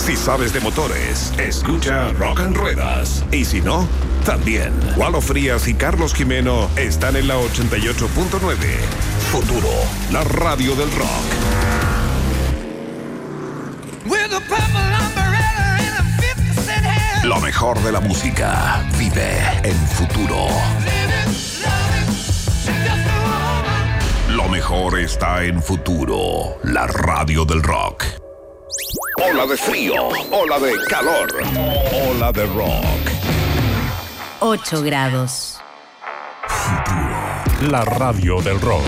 Si sabes de motores, escucha Rock and Ruedas. Y si no, también. Walo Frías y Carlos Jimeno están en la 88.9. Futuro, la radio del rock. Lo mejor de la música vive en Futuro. Lo mejor está en Futuro, la radio del rock. Ola de frío, ola de calor, ola de rock. 8 grados. Futuro, la radio del rock.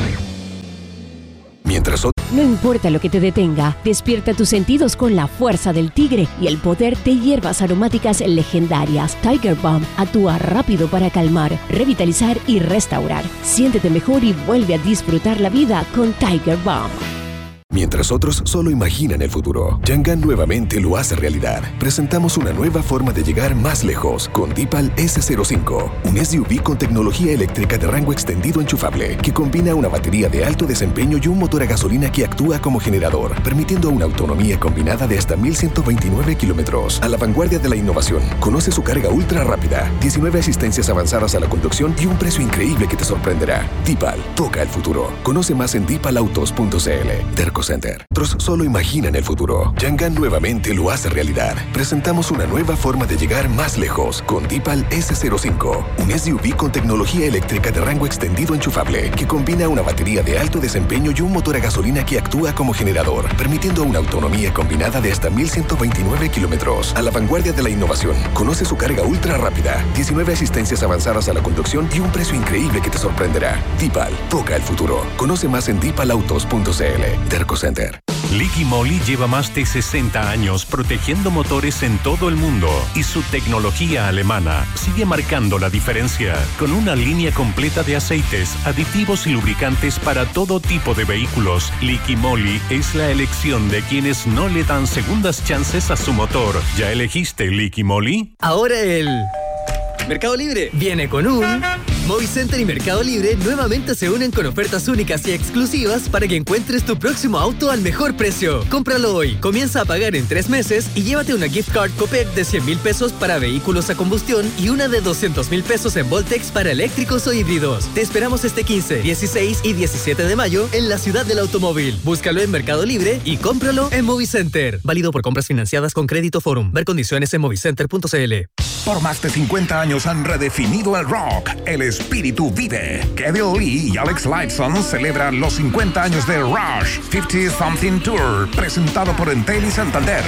Mientras no importa lo que te detenga, despierta tus sentidos con la fuerza del tigre y el poder de hierbas aromáticas legendarias. Tiger Balm actúa rápido para calmar, revitalizar y restaurar. Siéntete mejor y vuelve a disfrutar la vida con Tiger Balm. Mientras otros solo imaginan el futuro, Yangan nuevamente lo hace realidad. Presentamos una nueva forma de llegar más lejos con Deepal S05, un SUV con tecnología eléctrica de rango extendido enchufable que combina una batería de alto desempeño y un motor a gasolina que actúa como generador, permitiendo una autonomía combinada de hasta 1.129 kilómetros. A la vanguardia de la innovación, conoce su carga ultra rápida, 19 asistencias avanzadas a la conducción y un precio increíble que te sorprenderá. Deepal, toca el futuro. Conoce más en deepalautos.cl. Center. Otros solo imaginan el futuro. Yangan nuevamente lo hace realidad. Presentamos una nueva forma de llegar más lejos con Deepal S05, un SUV con tecnología eléctrica de rango extendido enchufable que combina una batería de alto desempeño y un motor a gasolina que actúa como generador, permitiendo una autonomía combinada de hasta 1.129 kilómetros. A la vanguardia de la innovación, conoce su carga ultra rápida, 19 asistencias avanzadas a la conducción y un precio increíble que te sorprenderá. Deepal, toca el futuro. Conoce más en deepalautos.cl. Center. Liqui Moly lleva más de 60 años protegiendo motores en todo el mundo y su tecnología alemana sigue marcando la diferencia con una línea completa de aceites, aditivos y lubricantes para todo tipo de vehículos. Liqui Moly es la elección de quienes no le dan segundas chances a su motor. ¿Ya elegiste Liqui Moly? Ahora el Mercado Libre viene con un Movicenter y Mercado Libre nuevamente se unen con ofertas únicas y exclusivas para que encuentres tu próximo auto al mejor precio. Cómpralo hoy, comienza a pagar en 3 meses y llévate una gift card Copec de 100,000 pesos para vehículos a combustión y una de 200,000 pesos en Voltex para eléctricos o híbridos. Te esperamos este 15, 16 y 17 de mayo en la ciudad del automóvil. Búscalo en Mercado Libre y cómpralo en Movicenter. Válido por compras financiadas con Crédito Forum. Ver condiciones en movicenter.cl. Por más de 50 años han redefinido el rock. El espíritu vive. Kevin Lee y Alex Lifeson celebran los 50 años de Rush 50 Something Tour, presentado por Entel y Santander.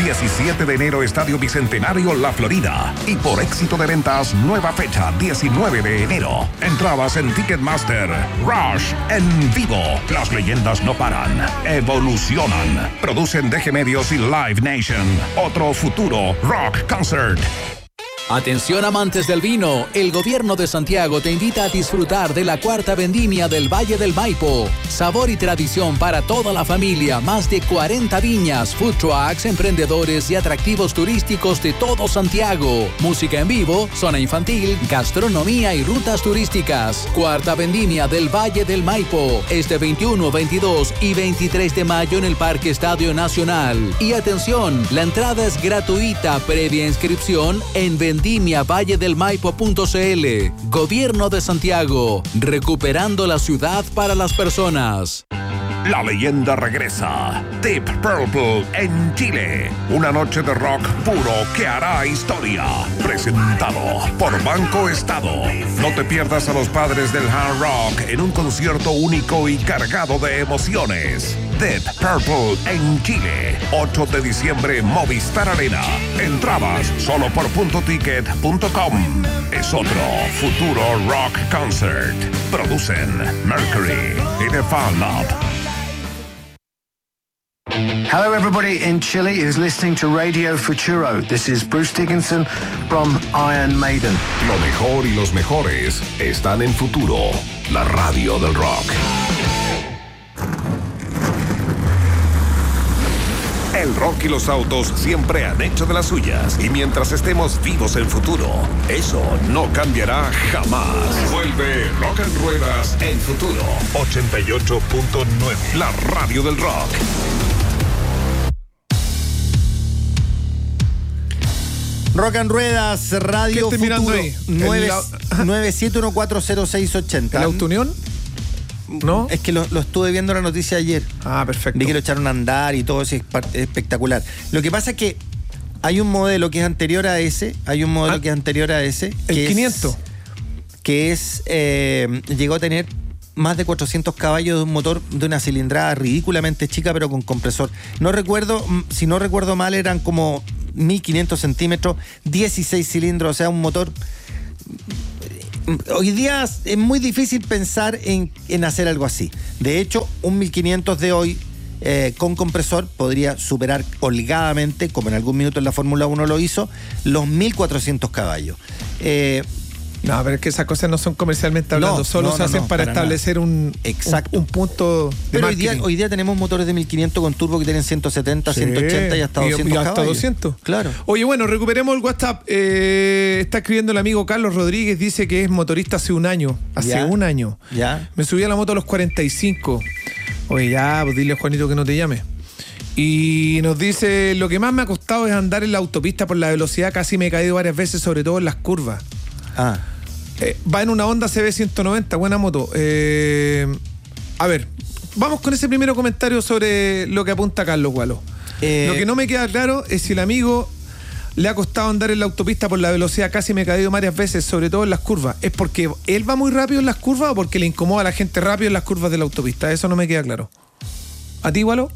17 de enero, Estadio Bicentenario, La Florida. Y por éxito de ventas, nueva fecha, 19 de enero. Entradas en Ticketmaster. Rush en vivo. Las leyendas no paran, evolucionan. Producen DG Medios y Live Nation. Otro futuro rock concert. Atención amantes del vino, el gobierno de Santiago te invita a disfrutar de la 4ª vendimia del Valle del Maipo. Sabor y tradición para toda la familia, más de 40 viñas, food trucks, emprendedores y atractivos turísticos de todo Santiago. Música en vivo, zona infantil, gastronomía y rutas turísticas. 4ª vendimia del Valle del Maipo, este 21, 22 y 23 de mayo en el Parque Estadio Nacional. Y atención, la entrada es gratuita previa inscripción en vendimiavalledelmaipo.cl. Gobierno de Santiago, recuperando la ciudad para las personas. La leyenda regresa. Deep Purple en Chile. Una noche de rock puro que hará historia. Presentado por Banco Estado. No te pierdas a los padres del hard rock en un concierto único y cargado de emociones. Deep Purple en Chile. 8 de diciembre, Movistar Arena. Entradas solo por .ticket.com. Es otro futuro rock concert. Producen Mercury y The Fan Lab. Hello, everybody in Chile is listening to Radio Futuro. This is Bruce Dickinson from Iron Maiden. Lo mejor y los mejores están en Futuro, la radio del rock. El rock y los autos siempre han hecho de las suyas. Y mientras estemos vivos en Futuro, eso no cambiará jamás. Vuelve Rock and Ruedas en Futuro 88.9, la radio del rock. Rock and Ruedas, Radio ¿Qué estoy mirando Futuro, ahí? 97140680. ¿El Auto Unión? ¿No? Es que lo estuve viendo la noticia ayer. Ah, perfecto. Vi que lo echaron a andar y todo, eso es espectacular. Lo que pasa es que hay un modelo que es anterior a ese, el 500. Llegó a tener más de 400 caballos de un motor de una cilindrada ridículamente chica, pero con compresor. Si no recuerdo mal, eran como 1500 centímetros, 16 cilindros, o sea, un motor. Hoy día es muy difícil pensar en hacer algo así. De hecho, un 1500 de hoy con compresor podría superar holgadamente, como en algún minuto en la Fórmula 1 lo hizo, los 1400 caballos. No, pero es que esas cosas no son comercialmente hablando, solo se hacen para establecer un punto de pero marketing. hoy día tenemos motores de 1500 con turbo que tienen 170, 180 y hasta 200 y hasta caballos. 200. Claro. Oye, bueno, recuperemos el WhatsApp. Está escribiendo el amigo Carlos Rodríguez, dice que es motorista hace un año. Ya. Me subí a la moto a los 45. Oye, ya, pues dile a Juanito que no te llame. Y nos dice, lo que más me ha costado es andar en la autopista por la velocidad, casi me he caído varias veces, sobre todo en las curvas. Va en una Honda CB 190, buena moto. A ver, vamos con ese primer comentario sobre lo que apunta Carlos Gualo. Lo que no me queda claro es si el amigo le ha costado andar en la autopista por la velocidad, casi me he caído varias veces, sobre todo en las curvas. ¿Es porque él va muy rápido en las curvas o porque le incomoda a la gente rápido en las curvas de la autopista? Eso no me queda claro. ¿A ti, Gualo?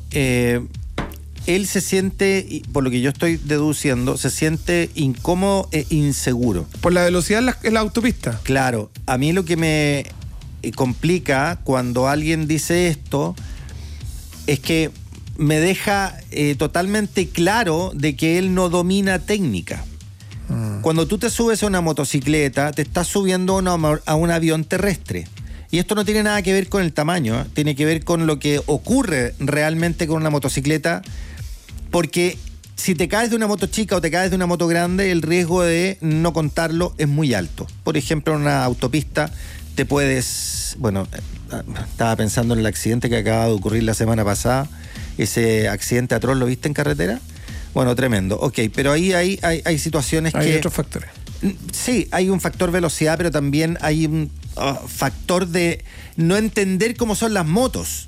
Él se siente, por lo que yo estoy deduciendo, se siente incómodo e inseguro. ¿Por la velocidad en la autopista? Claro. A mí lo que me complica cuando alguien dice esto es que me deja totalmente claro de que él no domina técnica. Cuando tú te subes a una motocicleta, te estás subiendo a un avión terrestre. Y esto no tiene nada que ver con el tamaño, tiene que ver con lo que ocurre realmente con una motocicleta, porque si te caes de una moto chica o te caes de una moto grande, el riesgo de no contarlo es muy alto. Por ejemplo, en una autopista te puedes... Bueno, estaba pensando en el accidente que acaba de ocurrir la semana pasada, ese accidente atroz, ¿lo viste en carretera? Bueno, tremendo. Ok, pero ahí hay situaciones hay otros factores. Sí, hay un factor velocidad, pero también hay un factor de no entender cómo son las motos.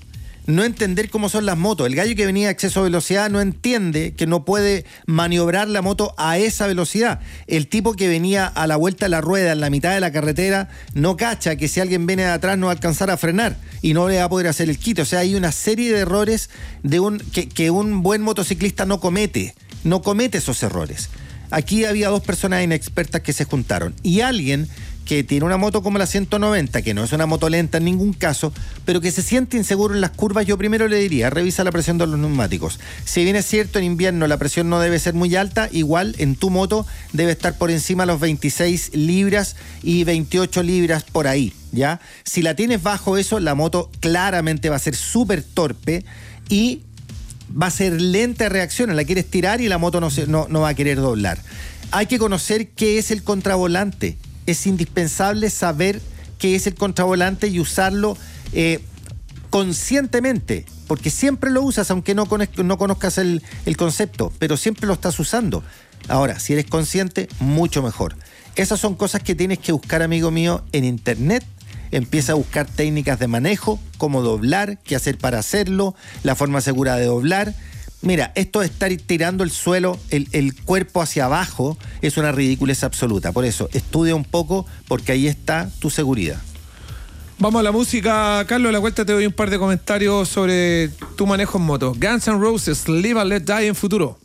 El gallo que venía a exceso de velocidad no entiende que no puede maniobrar la moto a esa velocidad. El tipo que venía a la vuelta de la rueda en la mitad de la carretera no cacha que si alguien viene de atrás no va a alcanzar a frenar y no le va a poder hacer el quite. O sea, hay una serie de errores que un buen motociclista no comete esos errores. Aquí había dos personas inexpertas que se juntaron y alguien que tiene una moto como la 190, que no es una moto lenta en ningún caso, pero que se siente inseguro en las curvas, yo primero le diría, revisa la presión de los neumáticos. Si bien es cierto, en invierno la presión no debe ser muy alta, igual en tu moto debe estar por encima de los 26 libras y 28 libras por ahí, ¿ya? Si la tienes bajo eso, la moto claramente va a ser súper torpe y va a ser lenta de reacción, la quieres tirar y la moto no va a querer doblar. Hay que conocer qué es el contravolante. Es indispensable saber qué es el contravolante y usarlo conscientemente, porque siempre lo usas, aunque no conozcas el concepto, pero siempre lo estás usando. Ahora, si eres consciente, mucho mejor. Esas son cosas que tienes que buscar, amigo mío, en internet. Empieza a buscar técnicas de manejo, cómo doblar, qué hacer para hacerlo, la forma segura de doblar. Mira, esto de estar tirando el suelo, el cuerpo hacia abajo, es una ridiculez absoluta. Por eso, estudia un poco, porque ahí está tu seguridad. Vamos a la música, Carlos. A la vuelta te doy un par de comentarios sobre tu manejo en moto. Guns N' Roses, Live and Let Die en Futuro.